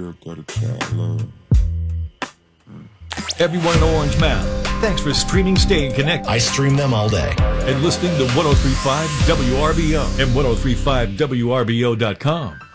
girl got a child love. Everyone in Orange Mound, thanks for streaming Staying Connected. I stream them all day. And listening to 1035 WRBO and 1035WRBO.com.